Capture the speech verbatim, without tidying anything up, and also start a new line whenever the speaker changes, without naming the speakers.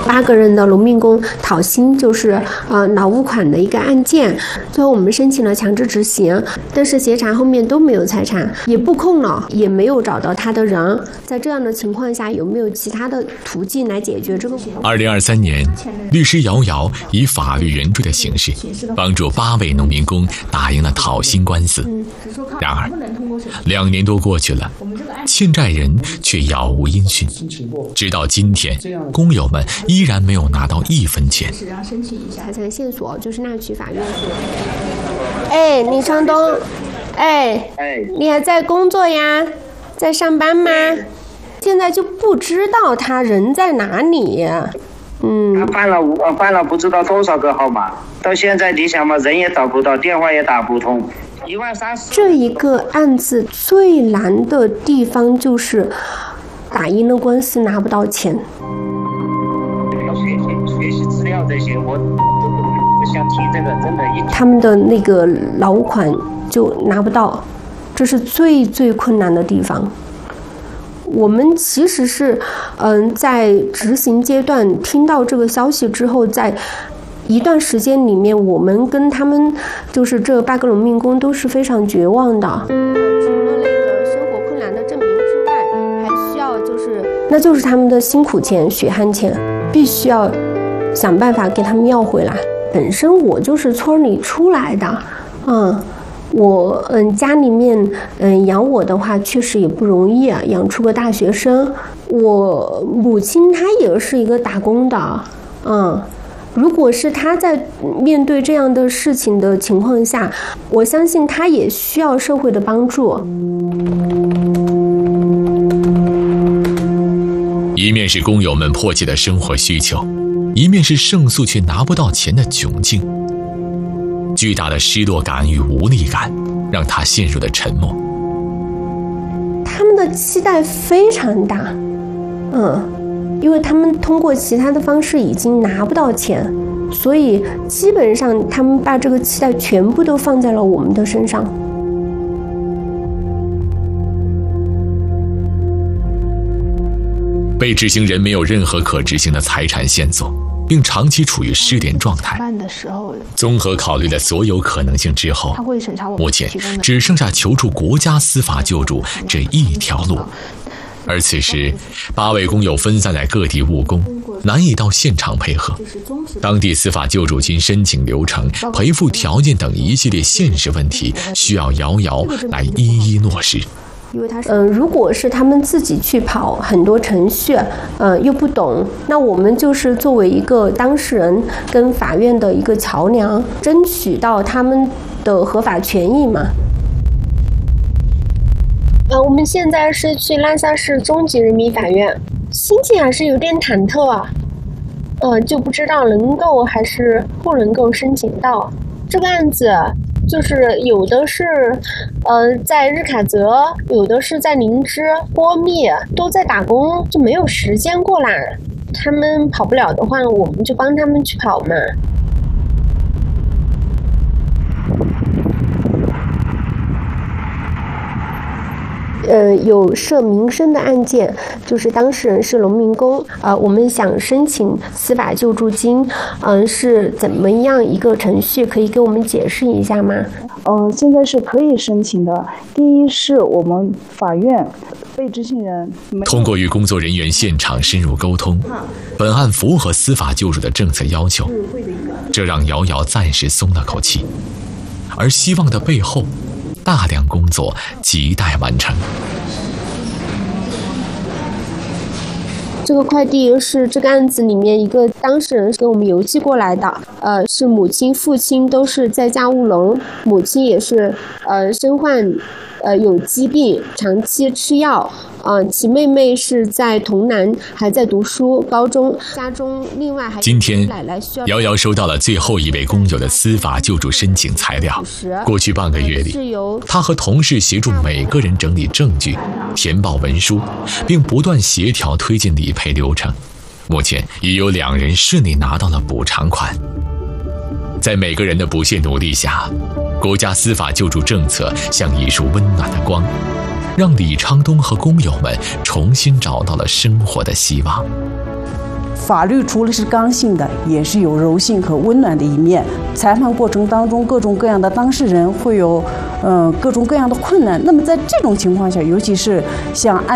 八个人的农民工讨薪就是呃劳务款的一个案件，最后我们申请了强制执行，但是协查后面都没有财产，也布控了，也没有找到他的人。在这样的情况下，有没有其他的途径来解决这个？
二零二三年，律师姚瑶以法律援助的形式，帮助八位农民工打赢了讨薪官司。然而，两年多过去了，欠债人却杳无音讯。直到今天，工友们依然没有拿到一分钱。
财产线索就是那区法院说。哎，李昌东，哎，哎，你还在工作呀？在上班吗？现在就不知道他人在哪里。嗯，
他换了换了不知道多少个号码，到现在你想嘛，人也找不到，电话也打不通。一万三十。
这一个案子最难的地方就是打赢了官司拿不到钱。
学习学习资料这些，我不想提这个，真的。
他们的那个劳务款就拿不到，这是最最困难的地方。我们其实是，嗯，在执行阶段听到这个消息之后，在一段时间里面，我们跟他们就是这八个农民工都是非常绝望的。除了那个生活困难的证明之外，还需要就是，那就是他们的辛苦钱、血汗钱，必须要想办法给他们要回来。本身我就是村里出来的，嗯。我嗯家里面嗯养我的话确实也不容易啊，养出个大学生。我母亲她也是一个打工的，嗯，如果是她在面对这样的事情的情况下，我相信她也需要社会的帮助。
一面是工友们迫切的生活需求，一面是胜诉却拿不到钱的窘境。巨大的失落感与无力感让他陷入了沉默。
他们的期待非常大，嗯，因为他们通过其他的方式已经拿不到钱，所以基本上他们把这个期待全部都放在了我们的身上。
被执行人没有任何可执行的财产线索，并长期处于失联状态。综合考虑了所有可能性之后，目前只剩下求助国家司法救助这一条路。而此时，八位工友分散在各地务工，难以到现场配合。当地司法救助金申请流程、赔付条件等一系列现实问题，需要姚瑶来一一落实。
嗯，如果是他们自己去跑很多程序，嗯，又不懂，那我们就是作为一个当事人跟法院的一个桥梁，争取到他们的合法权益嘛。呃，我们现在是去拉萨市中级人民法院，心情还是有点忐忑啊，呃，就不知道能够还是不能够申请到这个案子。就是有的是，呃，在日喀则，有的是在林芝、波密，都在打工，就没有时间过来。他们跑不了的话，我们就帮他们去跑嘛。呃，有涉民生的案件，就是当事人是农民工，呃，我们想申请司法救助金，嗯、呃，是怎么样一个程序？可以给我们解释一下吗？
呃，现在是可以申请的。第一是我们法院被执行人
通过与工作人员现场深入沟通，本案符合司法救助的政策要求，这让瑶瑶暂时松了口气。而希望的背后，大量工作亟待完成。
这个快递是这个案子里面一个当事人给我们邮寄过来的，呃，是母亲、父亲都是在家务农，母亲也是呃身患呃有疾病，长期吃药，呃，其妹妹是在潼南还在读书，高中，家中另外还
今天瑶瑶收到了最后一位工友的司法救助申请材料。过去半个月里，她和同事协助每个人整理证据、填报文书，并不断协调推进理赔流程。目前已有两人顺利拿到了补偿款。在每个人的不懈努力下，国家司法救助政策像一束温暖的光，让李昌东和工友们重新找到了生活的希望。
法律除了是刚性的，也是有柔性和温暖的一面。裁判过程当中，各种各样的当事人会有，呃，各种各样的困难。那么在这种情况下，尤其是像案